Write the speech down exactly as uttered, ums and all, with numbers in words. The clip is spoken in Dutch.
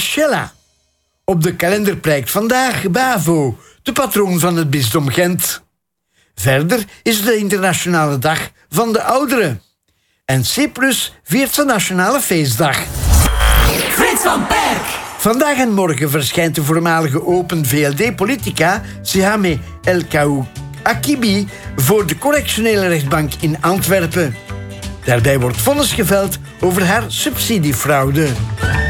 Marcella. Op de kalender prijkt vandaag Bavo, de patroon van het bisdom Gent. Verder is het de internationale dag van de ouderen. En Cyprus viert zijn nationale feestdag. Frits van Perk. Vandaag en morgen verschijnt de voormalige Open V L D-politica Sihame El Akibi voor de correctionele rechtbank in Antwerpen. Daarbij wordt vonnis geveld over haar subsidiefraude.